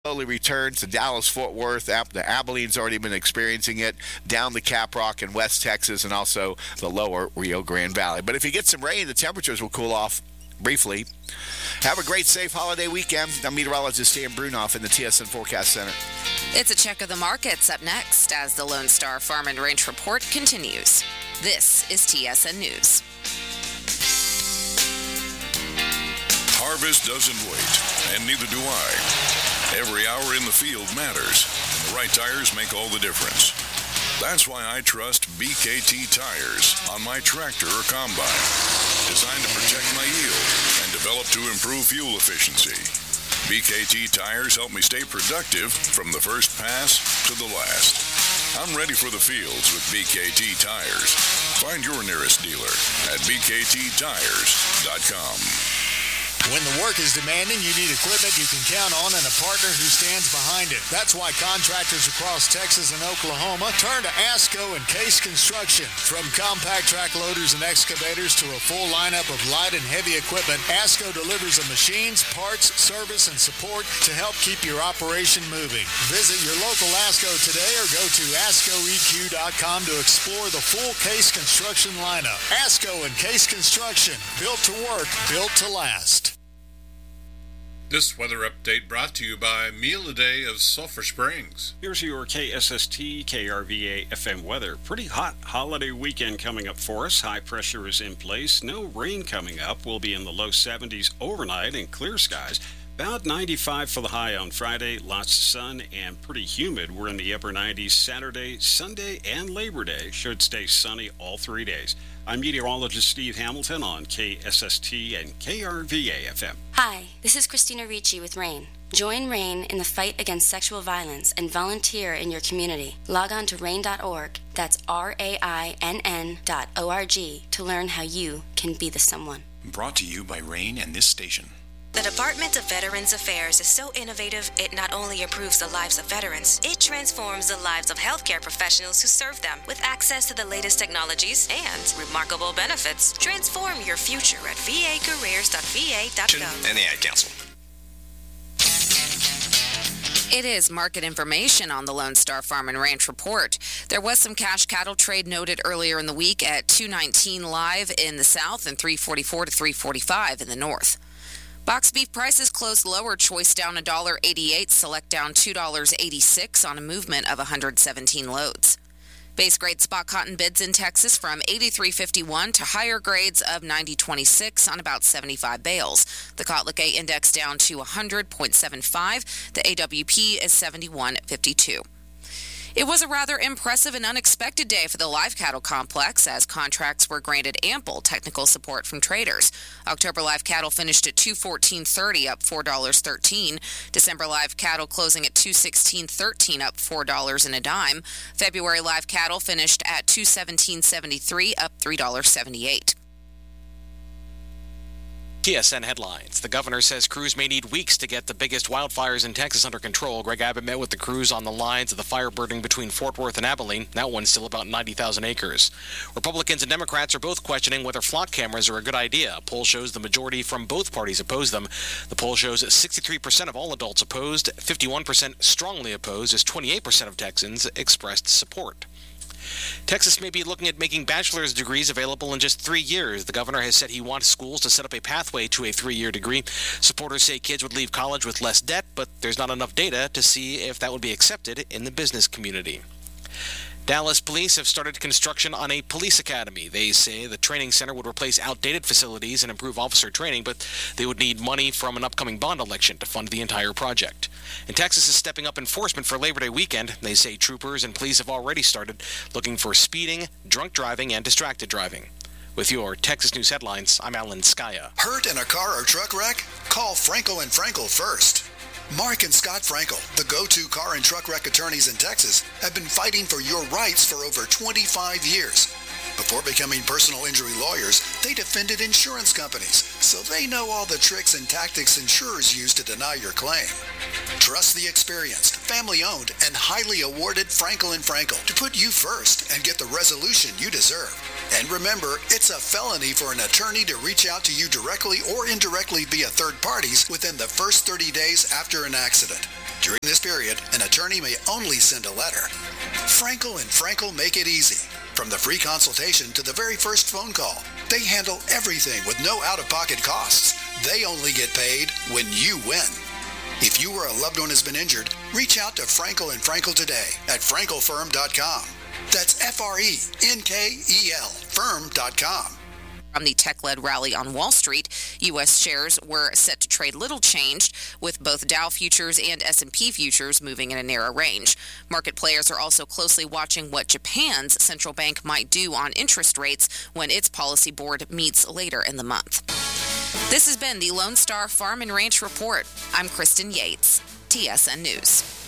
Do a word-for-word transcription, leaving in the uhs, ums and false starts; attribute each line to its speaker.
Speaker 1: slowly returns to Dallas-Fort Worth. The Abilene's already been experiencing it down the Caprock in West Texas and also the lower Rio Grande Valley. But if you get some rain, the temperatures will cool off briefly. Have a great, safe holiday weekend. I'm meteorologist Dan Brunoff in the T S N Forecast Center.
Speaker 2: It's a check of the markets up next as the Lone Star Farm and Ranch Report continues. This is T S N News.
Speaker 3: Harvest doesn't wait, and neither do I. Every hour in the field matters, and the right tires make all the difference. That's why I trust B K T tires on my tractor or combine. Designed to protect my yield and developed to improve fuel efficiency. B K T tires help me stay productive from the first pass to the last. I'm ready for the fields with B K T tires. Find your nearest dealer at b k t tires dot com.
Speaker 4: When the work is demanding, you need equipment you can count on and a partner who stands behind it. That's why contractors across Texas and Oklahoma turn to ASCO and Case Construction. From compact track loaders and excavators to a full lineup of light and heavy equipment, ASCO delivers the machines, parts, service, and support to help keep your operation moving. Visit your local ASCO today or go to asco e q dot com to explore the full Case Construction lineup. ASCO and Case Construction, built to work, built to last.
Speaker 5: This weather update brought to you by Meal a Day of Sulphur Springs.
Speaker 6: Here's your K S S T K R V A F M weather. Pretty hot holiday weekend coming up for us. High pressure is in place. No rain coming up. We'll be in the low seventies overnight and clear skies. About ninety-five for the high on Friday. Lots of sun and pretty humid. We're in the upper nineties Saturday, Sunday, and Labor Day. Should stay sunny all three days. I'm meteorologist Steve Hamilton on K S S T and K R V A F M.
Speaker 7: Hi, this is Christina Ricci with RAIN. Join RAIN in the fight against sexual violence and volunteer in your community. Log on to rain dot org, that's R A I N N dot O R G, to learn how you can be the someone.
Speaker 8: Brought to you by RAIN and this station.
Speaker 9: The Department of Veterans Affairs is so innovative, it not only improves the lives of veterans, it transforms the lives of healthcare professionals who serve them. With access to the latest technologies and remarkable benefits, transform your future at v a careers dot v a dot gov.
Speaker 8: And the Ad Council.
Speaker 2: It is market information on the Lone Star Farm and Ranch Report. There was some cash cattle trade noted earlier in the week at two nineteen live in the south and three forty-four to three forty-five in the north. Box beef prices closed lower. Choice down one dollar eighty-eight, select down two dollars and eighty-six cents on a movement of one hundred seventeen loads. Base grade spot cotton bids in Texas from eighty-three fifty-one to higher grades of ninety twenty-six on about seventy-five bales. The Kotlik index down to one hundred point seven five. The A W P is seventy-one fifty-two. It was a rather impressive and unexpected day for the live cattle complex as contracts were granted ample technical support from traders. October live cattle finished at two fourteen thirty, up four dollars and thirteen cents. December live cattle closing at two sixteen thirteen, up four dollars and a dime. February live cattle finished at two seventeen seventy-three, up three dollars and seventy-eight cents.
Speaker 10: T S N headlines. The governor says crews may need weeks to get the biggest wildfires in Texas under control. Greg Abbott met with the crews on the lines of the fire burning between Fort Worth and Abilene. That one's still about ninety thousand acres. Republicans and Democrats are both questioning whether flock cameras are a good idea. A poll shows the majority from both parties oppose them. The poll shows sixty-three percent of all adults opposed, fifty-one percent strongly opposed, as twenty-eight percent of Texans expressed support. Texas may be looking at making bachelor's degrees available in just three years. The governor has said he wants schools to set up a pathway to a three-year degree. Supporters say kids would leave college with less debt, but there's not enough data to see if that would be accepted in the business community. Dallas police have started construction on a police academy. They say the training center would replace outdated facilities and improve officer training, but they would need money from an upcoming bond election to fund the entire project. And Texas is stepping up enforcement for Labor Day weekend. They say troopers and police have already started looking for speeding, drunk driving, and distracted driving. With your Texas News headlines, I'm Alan Skaya.
Speaker 11: Hurt in a car or truck wreck? Call Frankel and Frankel first. Mark and Scott Frankel, the go-to car and truck wreck attorneys in Texas, have been fighting for your rights for over twenty-five years. Before becoming personal injury lawyers, they defended insurance companies, so they know all the tricks and tactics insurers use to deny your claim. Trust the experienced, family-owned, and highly awarded Frankel and Frankel to put you first and get the resolution you deserve. And remember, it's a felony for an attorney to reach out to you directly or indirectly via third parties within the first thirty days after an accident. During this period, an attorney may only send a letter. Frankel and Frankel make it easy. From the free consultation to the very first phone call, they handle everything with no out-of-pocket costs. They only get paid when you win. If you or a loved one has been injured, reach out to Frankel and Frankel today at frankel firm dot com. That's F R E N K E L firm dot com.
Speaker 2: From the tech-led rally on Wall Street, U S shares were set to trade little changed, with both Dow futures and S and P futures moving in a narrow range. Market players are also closely watching what Japan's central bank might do on interest rates when its policy board meets later in the month. This has been the Lone Star Farm and Ranch Report. I'm Kristen Yates, T S N News.